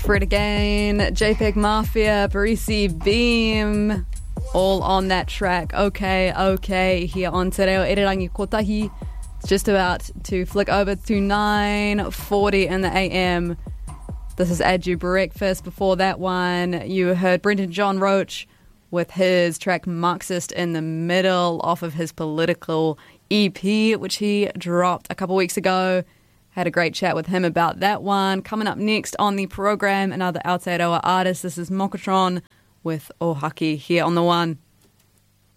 Fred again, JPEG Mafia, Parisi Beam, all on that track. Okay, here on Te Reo Irirangi Kotahi. It's just about to flick over to 9:40 in the AM. This is Add You Breakfast. Before that one, you heard Brendan John Roach with his track Marxist in the Middle off of his Political EP, which he dropped a couple weeks ago. Had a great chat with him about that one. Coming up next on the program, another Aotearoa artist. This is Mokotron with Ohaki here on The One.